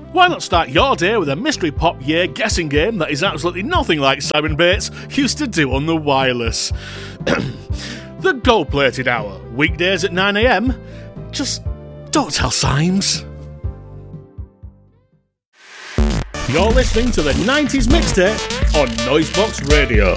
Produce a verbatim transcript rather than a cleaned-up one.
Why not start your day with a mystery pop year guessing game that is absolutely nothing like Simon Bates used to do on the wireless? The Gold-Plated Hour, weekdays at nine a m. Just don't tell Symes. You're listening to the nineties Mixtape on Noisebox Radio.